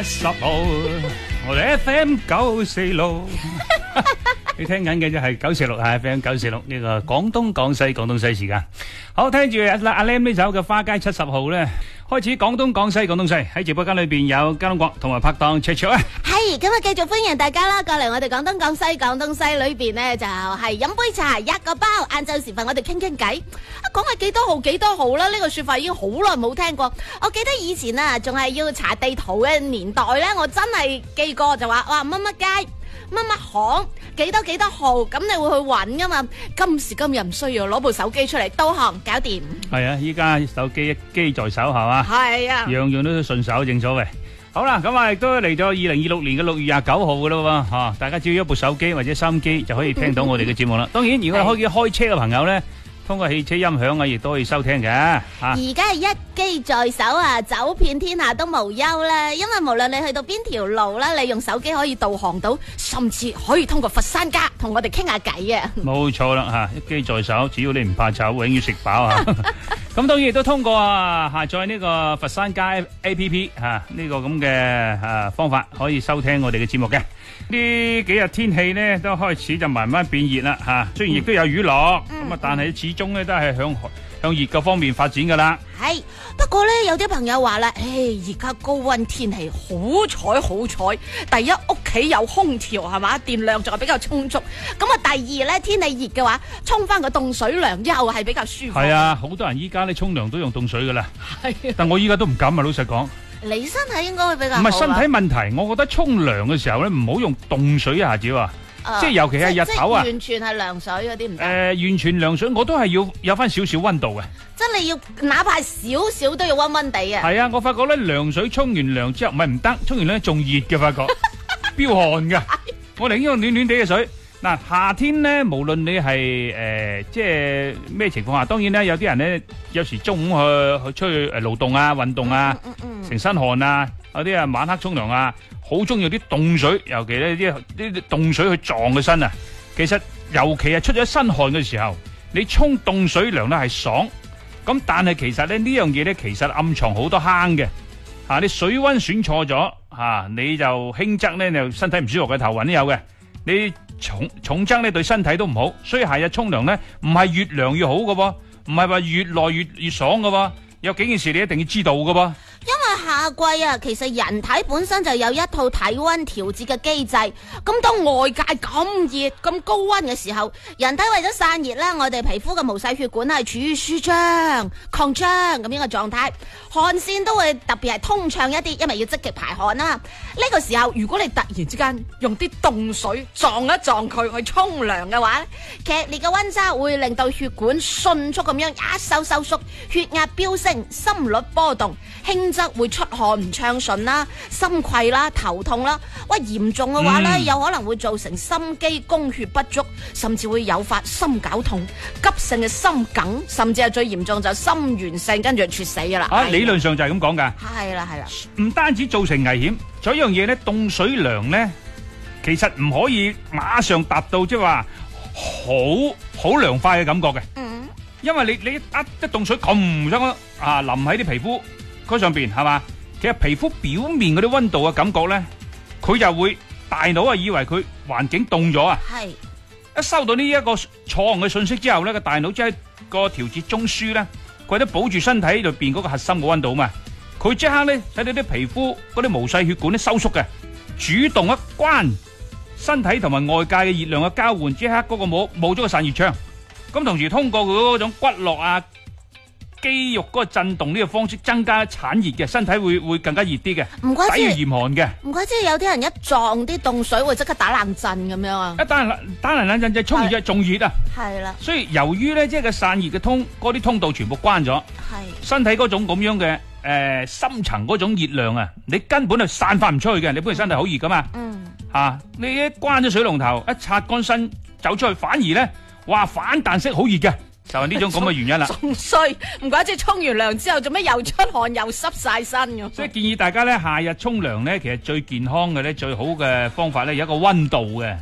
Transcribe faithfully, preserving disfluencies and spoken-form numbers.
十號，我哋 F M 九四六。你聽緊嘅就係九四六，係 F M 九四六呢個廣東廣西廣東西時間。好，聽住阿阿 Lam 呢首嘅《花街七十號》咧，開始廣東廣西廣東西。喺直播間裏邊有嘉東國同埋拍檔卓卓啊。 係，咁啊繼續歡迎大家啦，過嚟我哋廣東廣西廣東西裏邊呢，就係飲杯茶一個包，晏晝時分我哋傾傾偈。啊，講係幾多號幾多號啦？呢個說法已經好耐冇聽過。我記得以前啊，仲係要查地圖嘅年代呢，我真係記過就話哇乜乜街。乜乜行幾多幾多號，咁你會去揾噶嘛？今時今日唔需要攞部手機出嚟導航搞掂。 係啊，依家手機一機在手係嘛？ 係啊， 樣樣都順手，正所謂。好啦，咁啊亦都嚟咗二零二六年嘅六月廿九號噶啦喎，吓，大家只要一部手機或者收音機就可以聽到我哋嘅節目啦。當然，如果係開開車嘅朋友咧，通過汽車音響啊，亦都可以收聽嘅。 而家係一機在手啊，走遍天下都無憂啦。因為無論你去到邊條路啦，你用手機可以導航到，甚至可以通過佛山家同我哋傾下偈啊。 冇錯啦，吓，一機在手，只要你唔怕醜，永遠食飽啊。咁當然亦都通過啊下載呢個佛山家 A P P 吓，呢個咁嘅啊方法可以收聽我哋嘅節目嘅。呢幾日天氣呢都開始就慢慢變熱啦吓，雖然亦都有雨落，咁啊但係始終咧都係向向熱嘅方面發展噶啦。 係，不過咧有啲朋友話啦，誒而家高溫天氣好彩好彩，第一屋企有空調係嘛，電量仲係比較充足。咁啊第二咧天氣熱嘅話，沖翻個凍水涼又係比較舒服。係啊，好多人依家咧沖涼都用凍水噶啦。 係、啊， 但我依家都唔敢啊，老實講。 你身體應該會比較好。 唔係身體問題，我覺得沖涼嘅時候咧唔好用凍水一下子啊。Uh, 即係尤其係日頭啊， 完全係涼水嗰啲唔得。誒、 呃，完全涼水我都係要有翻少少溫度嘅。 即係你要哪怕少少都要溫溫地啊。 係啊，我發覺咧涼水沖完涼之後唔係唔得，沖完咧仲熱嘅，發覺飆汗嘅。我寧願用暖暖地嘅水。嗱，夏天咧，無論你係誒、呃、即係咩情況下，當然咧有啲人咧有時中午去去出去誒勞動啊、運動啊，嗯嗯嗯、成身汗啊，有啲啊晚黑沖涼啊。好中意啲凍水，尤其呢啲啲凍水去撞個身啊！其實尤其係出咗身汗嘅時候，你沖凍水涼咧係爽。咁但係其實咧呢樣嘢咧，其實暗藏好多坑嘅。吓、啊，你水溫選錯咗，吓、啊、你就輕則咧就身體唔舒服嘅，頭暈都有嘅。你重重則咧對身體都唔好。所以夏日沖涼咧唔係越涼越好嘅噃，唔係話越耐越越爽嘅噃。有幾件事你一定要知道嘅噃。 因為夏季啊，其實人體本身就有一套體溫調節嘅機制。咁當外界咁熱、咁高溫嘅時候，人體為咗散熱咧，我哋皮膚嘅毛細血管係處於舒張、擴張咁樣嘅狀態，汗腺都會特別係通暢一啲，因為要積極排汗啊嘛。呢個時候，如果你突然之間用啲凍水撞一撞佢去沖涼嘅話，劇烈嘅溫差會令到血管迅速咁樣一收收縮，血壓飆升，心率波動，輕則會出汗唔暢順啦、心悸啦、頭痛啦。喂，嚴重嘅話咧，嗯、有可能會造成心肌供血不足，甚至會誘發心絞痛、急性嘅心梗，甚至係最嚴重就心源性，跟住猝死噶啦。 啊，理論上就係咁講噶。 係啦係啦， 唔單止造成危險，仲有一樣嘢咧，凍水涼咧，其實唔可以馬上達到即係話好好涼快嘅感覺嘅。嗯，因為你你一一凍水咁唔想啊淋喺啲皮膚嗰上邊係嘛，其實皮膚表面嗰啲溫度嘅感覺咧，佢就會大腦啊以為佢環境凍咗啊，係一收到呢一個錯誤嘅信息之後咧，個大腦即係個調節中樞咧，佢都保住身體裏邊嗰個核心嘅溫度啊嘛，佢即刻咧使到啲皮膚嗰啲毛細血管咧收縮嘅，主動一關身體同埋外界嘅熱量嘅交換，即刻嗰個冇冇咗個散熱窗，咁同時通過佢嗰種骨骼啊、肌肉嗰個震動呢個方式增加產熱嘅，身體會會更加熱啲嘅，唔怪之抵御嚴寒嘅。唔怪之有啲人一撞啲凍水會即刻打冷震咁樣啊！一打冷打冷震就沖完之後仲熱啊！係啦，所以由於咧即係個散熱嘅通嗰啲通道全部關咗，係身體嗰種咁樣嘅誒深層嗰種熱量啊，你根本就散發唔出去嘅。你本身身體好熱噶嘛，嗯吓，你一關咗水龍頭，一擦乾身走出去，反而咧哇反彈式好熱嘅。就係呢種咁嘅原因啦，仲衰，唔怪之沖完涼之後做咩又出汗又濕晒身咁。所以建議大家咧夏日沖涼咧，其實最健康嘅咧最好嘅方法咧有一個溫度嘅。